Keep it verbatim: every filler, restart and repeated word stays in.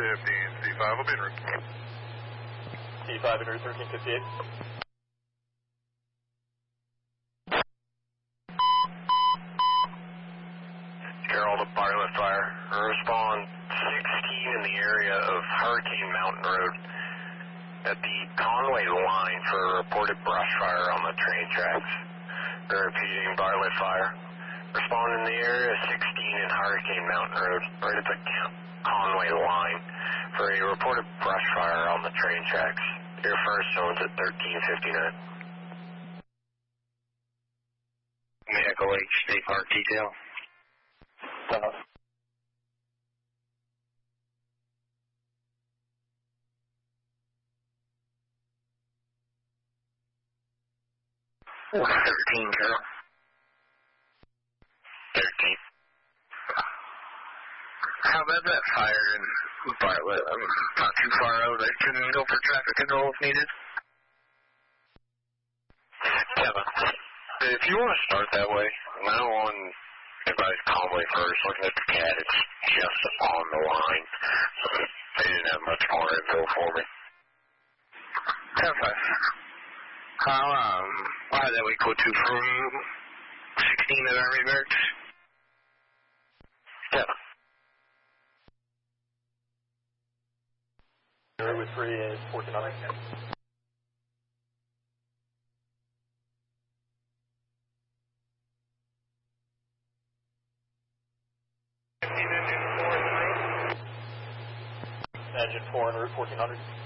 fifteen, C five will be en route. C five en route, thirteen fifty-eight. Carroll to pilot fire. Respond sixteen in the area of Hurricane Mountain Road at the Conway line for a reported brush fire on the train tracks. Repeating, pilot fire. Respond in the area sixteen in Hurricane Mountain Road, right at the Conway line for a reported brush fire on the train tracks. Your first zone's at thirteen fifty-nine. Echo H, State Park detail. South. thirteen, Carol. thirteen. How about that fire in Bartlett? I'm not too far out. I can go for traffic control if needed. Kevin, if you want to start that way, now on advise Conway first, looking at the C A D, it's just on the line. They didn't have much more info for me. ten five. How, um, why that we go to from sixteen at Army Barracks? Kevin. With three is fourteen hundred. Engine four en route, fourteen hundred.